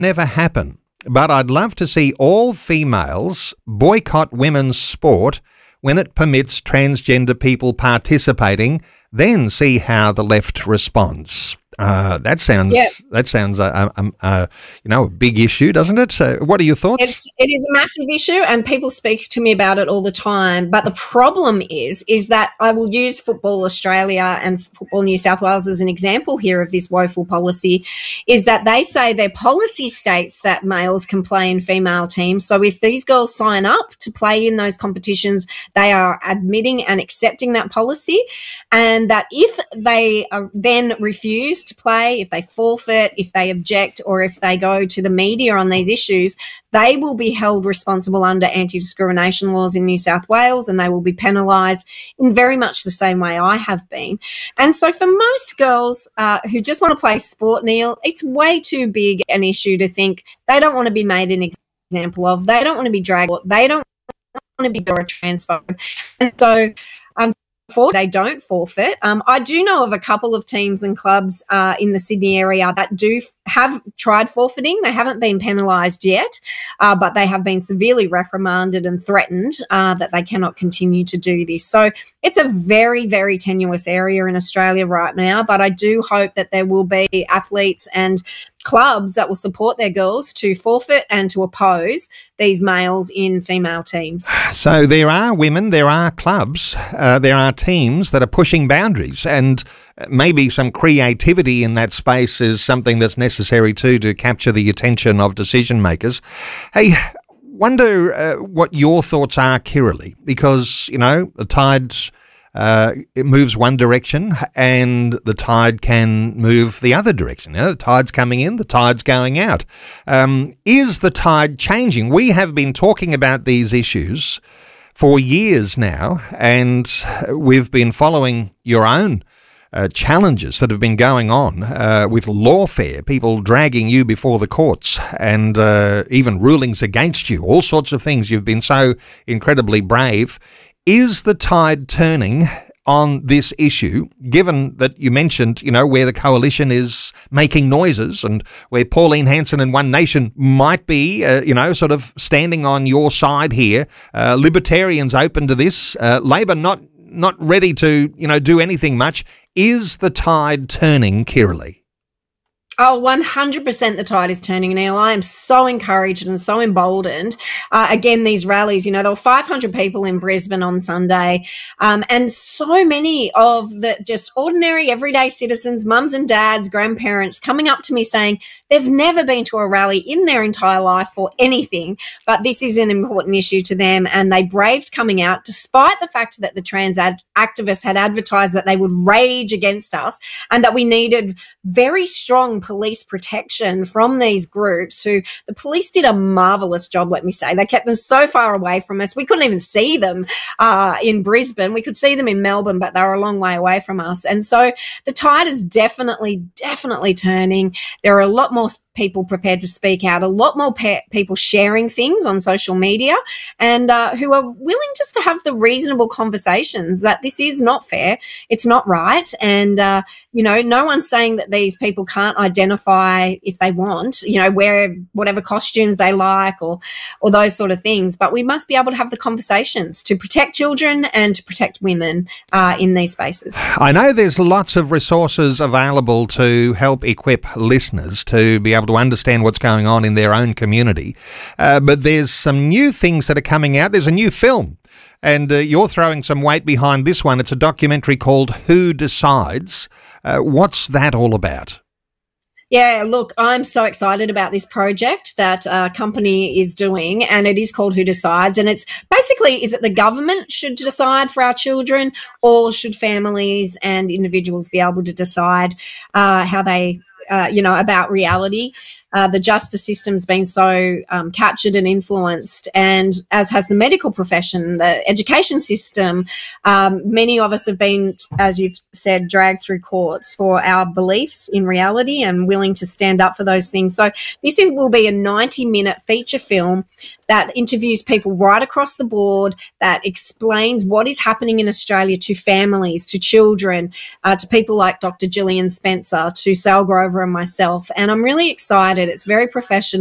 never happen, but I'd love to see all females boycott women's sport when it permits transgender people participating, then see how the left responds. That sounds a big issue, doesn't it? So what are your thoughts? It is a massive issue, and people speak to me about it all the time. But the problem is that I will use Football Australia and Football New South Wales as an example here of this woeful policy, is that they say their policy states that males can play in female teams. So if these girls sign up to play in those competitions, they are admitting and accepting that policy, and that if they then refuse to play, if they forfeit, if they object, or if they go to the media on these issues, they will be held responsible under anti-discrimination laws in New South Wales, and they will be penalised in very much the same way I have been. And so for most girls who just want to play sport, Neil, it's way too big an issue to think they don't want to be made an example of, they don't want to be dragged, they don't want to be a transphobe. And so they don't forfeit. I do know of a couple of teams and clubs in the Sydney area that have tried forfeiting. They haven't been penalised yet, but they have been severely reprimanded and threatened that they cannot continue to do this. So it's a very, very tenuous area in Australia right now, but I do hope that there will be athletes and clubs that will support their girls to forfeit and to oppose these males in female teams. So there are women, there are clubs, there are teams that are pushing boundaries, and maybe some creativity in that space is something that's necessary too to capture the attention of decision makers. Hey, wonder what your thoughts are, Kirralie, because, you know, the tides... it moves one direction and the tide can move the other direction. You know, the tide's coming in, the tide's going out. Is the tide changing? We have been talking about these issues for years now, and we've been following your own challenges that have been going on with lawfare, people dragging you before the courts, and even rulings against you, all sorts of things. You've been so incredibly brave. Is the tide turning on this issue, given that you mentioned, you know, where the coalition is making noises and where Pauline Hanson and One Nation might be, sort of standing on your side here, Libertarians open to this, Labor not ready to, do anything much. Is the tide turning, Kirralie? Oh, 100% the tide is turning, Neil. I am so encouraged and so emboldened. Again, these rallies, there were 500 people in Brisbane on Sunday, and so many of the just ordinary, everyday citizens, mums and dads, grandparents, coming up to me saying they've never been to a rally in their entire life for anything, but this is an important issue to them, and they braved coming out despite the fact that the trans activists had advertised that they would rage against us and that we needed very strong police protection from these groups, who the police did a marvellous job, let me say. They kept them so far away from us. We couldn't even see them in Brisbane. We could see them in Melbourne, but they were a long way away from us. And so the tide is definitely turning. There are a lot more people prepared to speak out, a lot more people sharing things on social media, and who are willing just to have the reasonable conversations that this is not fair, it's not right, and no one's saying that these people can't identify if they want, wear whatever costumes they like or those sort of things, but we must be able to have the conversations to protect children and to protect women in these spaces. I know there's lots of resources available to help equip listeners to be able to understand what's going on in their own community. But there's some new things that are coming out. There's a new film, and you're throwing some weight behind this one. It's a documentary called Who Decides? What's that all about? Yeah, look, I'm so excited about this project that a company is doing, and it is called Who Decides, and it's basically, is it the government should decide for our children, or should families and individuals be able to decide how they about reality? The justice system's been so captured and influenced, and as has the medical profession, the education system. Many of us have been, as you've said, dragged through courts for our beliefs in reality and willing to stand up for those things. So this will be a 90-minute feature film that interviews people right across the board, that explains what is happening in Australia to families, to children, to people like Dr. Gillian Spencer, to Sal Grover and myself. And I'm really excited. It's very professional.